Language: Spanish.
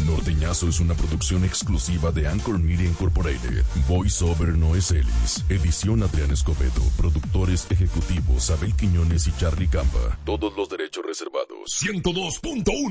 Norteñazo es una producción exclusiva de Anchor Media Incorporated. Voiceover Noé Celis. Edición Adrián Escobedo. Productores ejecutivos Abel Quiñones y Charlie Campa. Todos los derechos reservados. 102.1